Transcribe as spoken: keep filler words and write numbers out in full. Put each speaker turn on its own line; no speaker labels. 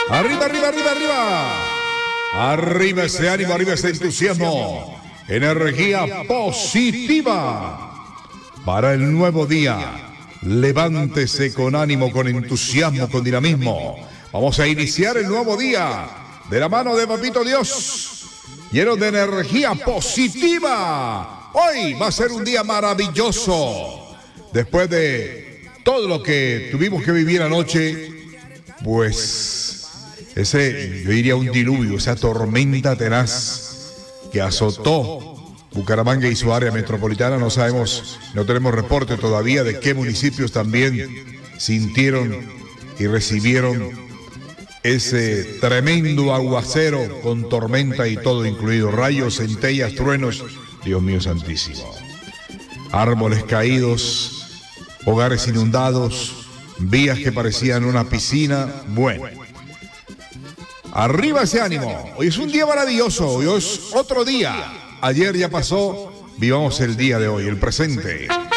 Arriba, arriba, arriba, arriba. Arriba ese ánimo, arriba ese entusiasmo. Energía positiva para el nuevo día. Levántese con ánimo, con entusiasmo, con dinamismo. Vamos a iniciar el nuevo día de la mano de Papito Dios, lleno de energía positiva. Hoy va a ser un día maravilloso. Después de todo lo que tuvimos que vivir anoche, pues ese, yo diría un diluvio, esa tormenta tenaz que azotó Bucaramanga y su área metropolitana. No sabemos, no tenemos reporte todavía de qué municipios también sintieron y recibieron ese tremendo aguacero con tormenta y todo incluido, rayos, centellas, truenos. Dios mío santísimo. Árboles caídos, hogares inundados, vías que parecían una piscina. Bueno, arriba ese ánimo. Hoy es un día maravilloso, hoy es otro día. Ayer ya pasó, vivamos el día de hoy, el presente.